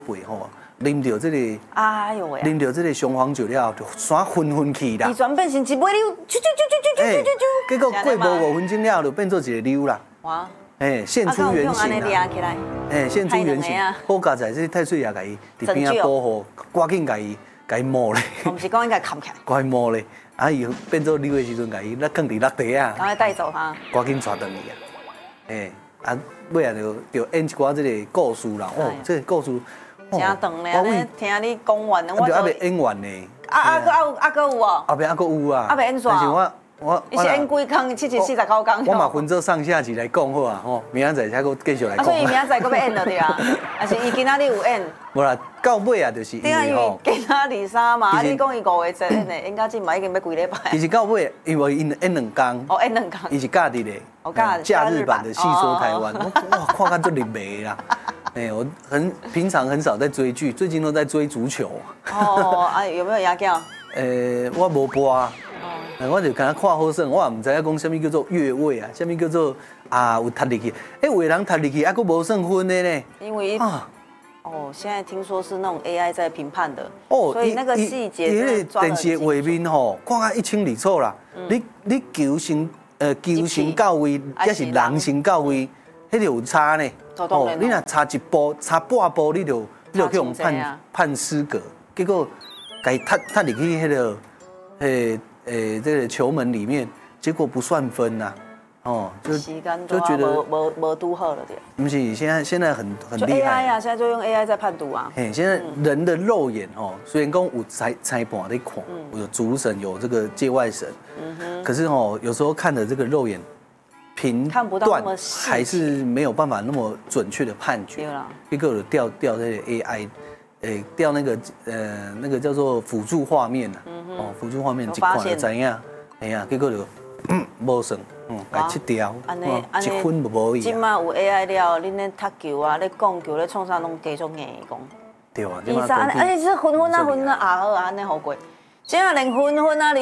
背吼，啉到这个， 哎呦喂， 啉到这个雄黄酒了，就山昏去啦。 伊全变成一尾溜， 结果过无5分钟了，就变做一个溜啦。 哇！ 现出原形啦。现出原形。好佳在这太岁爷甲伊伫边仔保护，赶紧甲伊摸咧。 我毋是讲应该扛起来。 赶紧摸咧，啊伊变做溜的时阵，甲伊放伫落地啊。 赶快带走他。 赶紧抓倒去啊！尾啊就演一寡这个故事啦。哦，这个故事。 真长咧，安尼听你讲完， 我就还未演完呢。 还有哦。 后边还有啊。 还未演煞。 但是我伊是演几工？49工。 我嘛分做上下集来讲好啊，吼，明仔载才搁继续来讲。 所以明仔载搁要演了对啊？还是伊今仔日有演？ 无啦，到尾啊，就是因为吼， 今仔日3嘛，你讲伊5月1演的，演到今嘛已经要几礼拜。 其实到尾，因为因演2工。 哦，演2工。 伊是假日的，假日版的《戏说台湾》，哇，看到就入迷啦。我平常很少在追剧，最近都在追足球。 有没有压掉？ 我无播。我就敢看好耍，我也唔知影讲什么叫做越位啊，什么叫做有踢入去，有人踢入去，还佫无算分的呢。因为现在听说是那种 AI 在评判的，所以那个细节真的抓得很清楚。电视画面吼，看啊一清二楚啦。你球先到位，还是人先到位，迄就有差呢。你若差一步、差半步，你就去用判失格，结果该踢入去迄个这个球门里面，结果不算分呐，就觉得没拄好了对。 不是，现在很厉害 AI 啊，现在就用 AI 在判读啊。 现在人的肉眼虽然讲有裁判在看，有主审有这个界外审，可是有时候看的这个肉眼评断还是没有办法那么准确的判决。一个有调这个 AI。调那个叫做辅助画面辅助画面一看就知影，结果就无算，该切掉，一分都无伊。 今嘛有 AI 了，恁咧踢球啊，咧讲球，咧创啥拢继续硬讲。 对啊， 而且是分好安尼好过。现在连分啊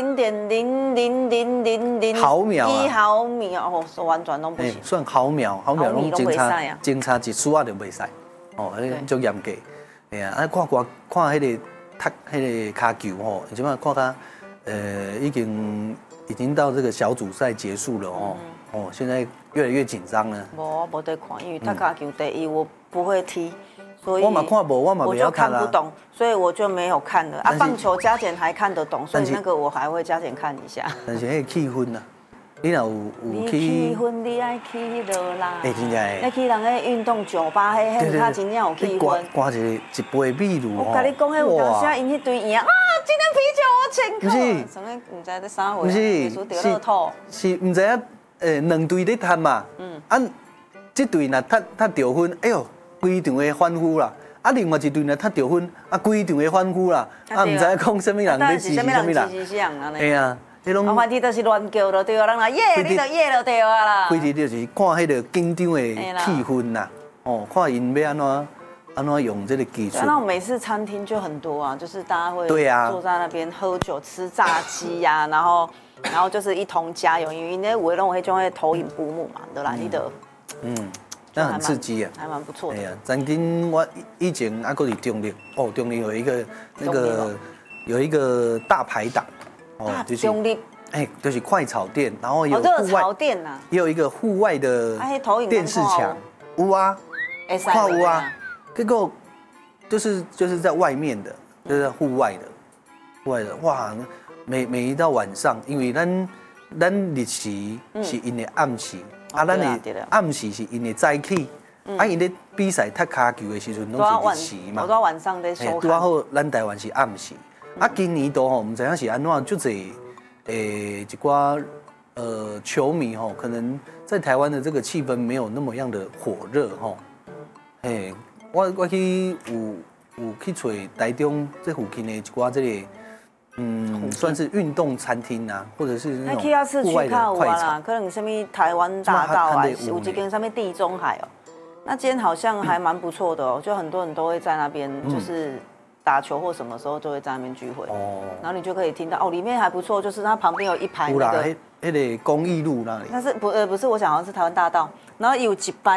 0.00000 毫秒 1毫秒完全都不行。 算毫秒拢警察一输啊就袂使，足严格。看迄个踢迄个骹球吼，即摆看他已经到这个小组赛结束了现在越来越紧张了。 无在看，因为踢骹球第一我不会踢，所以我嘛看无，我嘛没有看我就看不懂，所以我就没有看了。棒球加减还看得懂，所以那个我还会加减看一下。 但是迄个气氛啊。你若有去？ 气氛你爱去迄落啦。 真正的。 你去人个运动酒吧，迄较真正有气氛。 刮一杯秘鲁我甲你讲，迄有当时因迄堆赢今天啤酒我请客。不是，什么唔知在啥回？不是，是乐是唔知影2队在踢嘛。这队若踢得分，哎呦，规场的欢呼啦。另外一队若踢得分，规场的欢呼啦。唔知讲什么人在支持什么人。哎呀。 我反正就是乱叫就对啊，人来耶，你就耶就对啊啦。 规日就是看迄个紧张的气氛啦，看因要安怎用这个技术。 那种美式餐厅就很多啊，就是大家会坐在那边喝酒、吃炸鸡呀，然后就是一同加油，因为那有的拢有迄种的投影布幕嘛，对啦，你的那很刺激啊， 还蛮不错的。 曾经我以前还搁伫中立，中立有一个有一个大排档。 就是就是快炒店，然后有户外店呐， 也有一个户外的电视墙，有啊，看有啊，结果就是在外面的，就是在户外的，哇，每一到晚上，因为咱日时是因的暗时，咱的暗时是因的早起，因咧比赛踢骹球的时阵拢是日时嘛， 都晚上在收看。 拄好咱台湾是暗时。今年都唔知影是安怎，就一寡球迷可能在台湾的这个气氛没有那么样的火热我去有去找台中这附近的一寡这个算是运动餐厅啊，或者是那种户外的快炒， 可能什么台湾大道啊，有一间什么地中海那间好像还蛮不错的就很多人都会在那边就是。打球或什么时候就会在那边聚会然后你就可以听到里面还不错，就是它旁边有一排那个那个公益路那里。 但是不是我想要是台湾大道，然后有一排